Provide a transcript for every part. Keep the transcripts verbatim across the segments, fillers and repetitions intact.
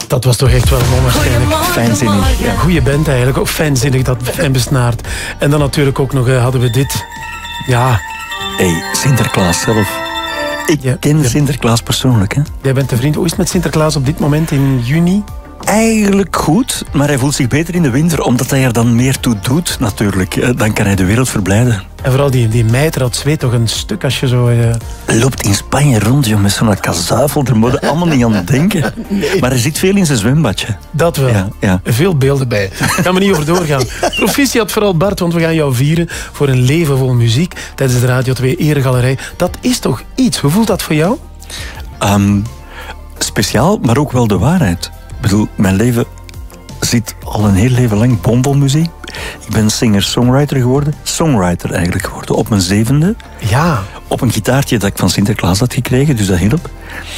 Dat was toch echt wel onwaarschijnlijk. Fijnzinnig. Ja. Goeie band eigenlijk, ook fijnzinnig dat en besnaard. En dan natuurlijk ook nog uh, hadden we dit. Ja. Hey, Sinterklaas zelf. Ik ja, ken ja. Sinterklaas persoonlijk. Hè? Jij bent de vriend. Hoe is het met Sinterklaas op dit moment in juni? Eigenlijk goed, maar hij voelt zich beter in de winter, omdat hij er dan meer toe doet, natuurlijk. Dan kan hij de wereld verblijden. En vooral die, die mijter, dat zweet toch een stuk als je zo... Uh... Hij loopt in Spanje rond, joh, met zo'n kazuifel. Daar moet je allemaal niet aan denken. Nee. Maar hij zit veel in zijn zwembadje. Dat wel. Ja, ja. Veel beelden bij. Daar gaan we niet over doorgaan. Proficiat vooral Bart, want we gaan jou vieren voor een leven vol muziek tijdens de Radio twee Eregalerij. Dat is toch iets? Hoe voelt dat voor jou? Um, speciaal, maar ook wel de waarheid. Ik bedoel, mijn leven zit al een heel leven lang bomvol muziek. Ik ben singer-songwriter geworden. Songwriter eigenlijk geworden. Op mijn zevende. Ja. Op een gitaartje dat ik van Sinterklaas had gekregen, dus dat hielp.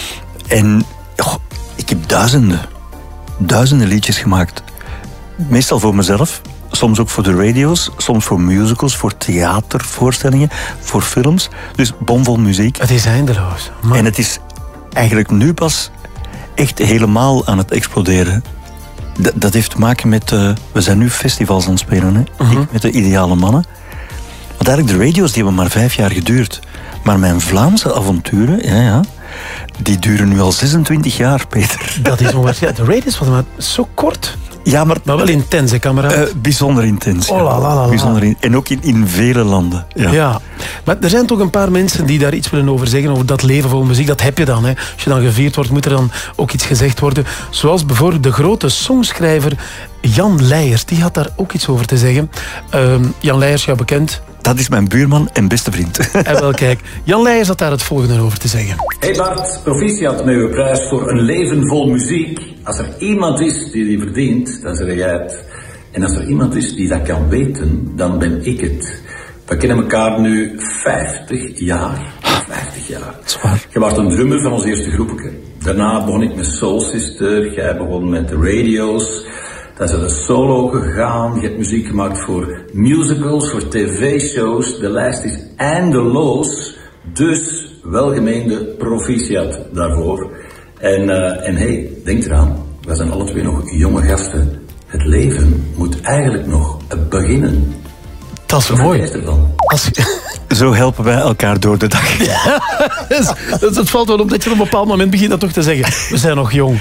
En oh, ik heb duizenden, duizenden liedjes gemaakt. Meestal voor mezelf. Soms ook voor de radio's. Soms voor musicals, voor theatervoorstellingen, voor films. Dus bomvol muziek. Het is eindeloos. Man. En het is eigenlijk nu pas echt helemaal aan het exploderen. D- dat heeft te maken met... Uh, we zijn nu festivals aan het spelen, hè? Uh-huh. Ik met de Ideale Mannen. Want eigenlijk de radio's die hebben maar vijf jaar geduurd. Maar mijn Vlaamse avonturen, ja, ja, die duren nu al zesentwintig jaar, Peter. Dat is onwaarschijnlijk. De radio's waren maar zo kort. Ja, maar, maar wel intens, hè, kameraad? Uh, bijzonder intens. Oh, la, la, la, la. Bijzonder in, en ook in, in vele landen. Ja. ja, maar er zijn toch een paar mensen die daar iets willen over zeggen, over dat leven vol muziek. Dat heb je dan. Hè. Als je dan gevierd wordt, moet er dan ook iets gezegd worden. Zoals bijvoorbeeld de grote songschrijver Jan Leijers. Die had daar ook iets over te zeggen. Uh, Jan Leijers, jou bekend. Dat is mijn buurman en beste vriend. En wel, kijk. Jan Leijers had daar het volgende over te zeggen. Hey Bart, proficiat met uw prijs voor een leven vol muziek. Als er iemand is die die verdient, dan zeg jij het. En als er iemand is die dat kan weten, dan ben ik het. We kennen elkaar nu vijftig jaar. vijftig jaar. Zwaar. Je was een drummer van ons eerste groepje. Daarna begon ik met Soul Sister. Jij begon met de radio's. Dan is er een solo gegaan. Je hebt muziek gemaakt voor musicals, voor tv-shows. De lijst is eindeloos. Dus welgemeende proficiat daarvoor. En, uh, en hey, denk eraan. Wij zijn alle twee nog jonge gasten. Het leven moet eigenlijk nog beginnen. Dat is mooi. Als... Zo helpen wij elkaar door de dag. Ja, dus het valt wel op dat je op een bepaald moment begint dat toch te zeggen. We zijn nog jong.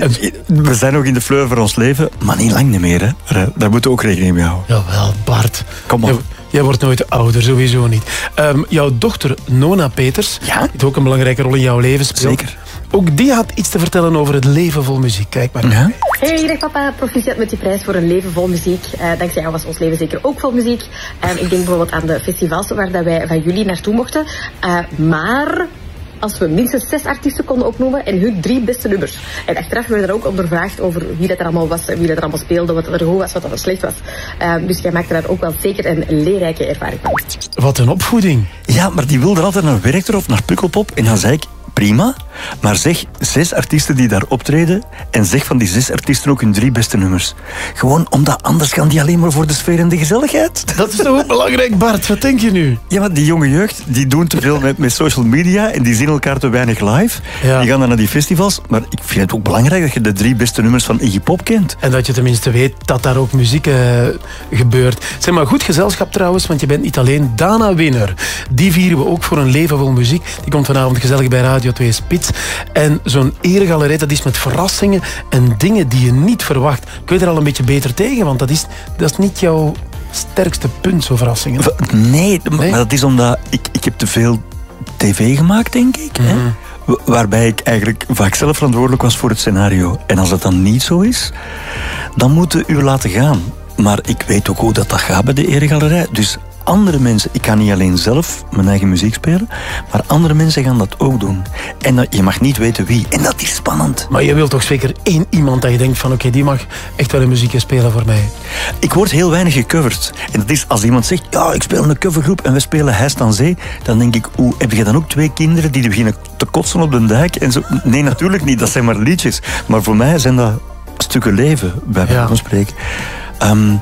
We zijn nog in de fleur van ons leven, maar niet lang niet meer. Hè. Daar moeten we ook rekening mee houden. Jawel, Bart. Kom op. Jij, jij wordt nooit ouder, sowieso niet. Um, jouw dochter Nona Peters, ja? die heeft ook een belangrijke rol in jouw leven speelt. Zeker. Ook die had iets te vertellen over het leven vol muziek. Kijk maar. Ja? Hey, dag papa. Proficiat met die prijs voor een leven vol muziek. Uh, dankzij jou was ons leven zeker ook vol muziek. Um, ik denk bijvoorbeeld aan de festivals waar dat wij van jullie naartoe mochten. Uh, maar... als we minstens zes artiesten konden opnoemen en hun drie beste nummers. En achteraf werden we er ook ondervraagd over wie dat er allemaal was, wie dat er allemaal speelde, wat er goed was, wat er slecht was. Uh, dus jij maakte daar ook wel zeker een leerrijke ervaring van. Wat een opvoeding. Ja, maar die wilde altijd naar Werchter of naar Pukkelpop. En dan zei ik, prima, maar zeg zes artiesten die daar optreden en zeg van die zes artiesten ook hun drie beste nummers. Gewoon omdat anders gaan die alleen maar voor de sfeer en de gezelligheid. Dat is toch ook belangrijk, Bart? Wat denk je nu? Ja, maar die jonge jeugd, die doen te veel met, met social media en die zien elkaar te weinig live. Ja. Die gaan dan naar die festivals, maar ik vind het ook belangrijk dat je de drie beste nummers van Iggy Pop kent. En dat je tenminste weet dat daar ook muziek uh, gebeurt. Zeg maar, goed gezelschap trouwens, want je bent niet alleen. Dana Winner, die vieren we ook voor een leven vol muziek. Die komt vanavond gezellig bij Radio twee Spits. En zo'n eregalerij, dat is met verrassingen en dingen die je niet verwacht. Kun je er al een beetje beter tegen? Want dat is, dat is niet jouw sterkste punt, zo verrassingen. Nee, nee? maar dat is omdat ik, ik heb te veel tv gemaakt, denk ik. Mm. Hè? Waarbij ik eigenlijk vaak zelf verantwoordelijk was voor het scenario. En als dat dan niet zo is, dan moeten we u laten gaan. Maar ik weet ook hoe dat, dat gaat bij de eregalerij. Dus andere mensen, ik kan niet alleen zelf mijn eigen muziek spelen, maar andere mensen gaan dat ook doen. En dat, je mag niet weten wie. En dat is spannend. Maar je wilt toch zeker één iemand dat je denkt van oké, okay, die mag echt wel een muziekje spelen voor mij. Ik word heel weinig gecoverd. En dat is als iemand zegt, ja, ik speel een covergroep en we spelen Hijst aan Zee, dan denk ik, oeh, heb je dan ook twee kinderen die beginnen te kotsen op de dijk? En zo? Nee, natuurlijk niet, dat zijn maar liedjes. Maar voor mij zijn dat stukken leven, bij wijze van spreken. Um,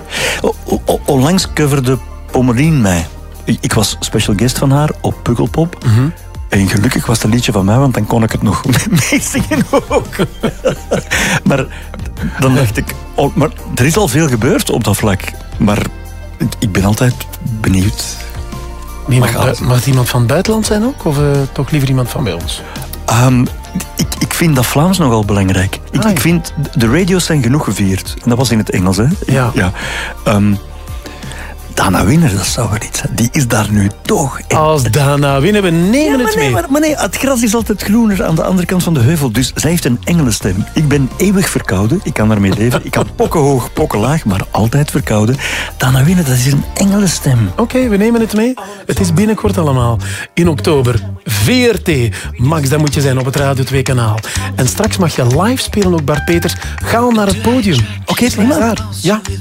onlangs coverde Pommelien mij. Ik was special guest van haar op Pukkelpop. Mm-hmm. En gelukkig was het een liedje van mij, want dan kon ik het nog meezingen ook. Maar dan dacht ik... Oh, maar er is al veel gebeurd op dat vlak. Maar ik ben altijd benieuwd. Niemand, mag, mag het iemand van het buitenland zijn ook? Of uh, toch liever iemand van bij ons? Um, ik, ik vind dat Vlaams nogal belangrijk. Ik, ah, ik vind, de radio's zijn genoeg gevierd. En dat was in het Engels, hè? Ja. ja. Um, Dana Winner, dat zou wel iets zijn. Die is daar nu toch. En... Als Dana Winner, we nemen ja, het nee, mee. Maar, maar nee, het gras is altijd groener aan de andere kant van de heuvel. Dus zij heeft een engelenstem. Ik ben eeuwig verkouden. Ik kan daarmee leven. Ik kan pokkenhoog, pokkenlaag, maar altijd verkouden. Dana Winner, dat is een engelenstem. Oké, okay, we nemen het mee. Het is binnenkort allemaal. In oktober. V R T. Max, dat moet je zijn op het Radio twee kanaal. En straks mag je live spelen ook, Bart Peters. Ga al naar het podium. Oké, okay, prima. Ja.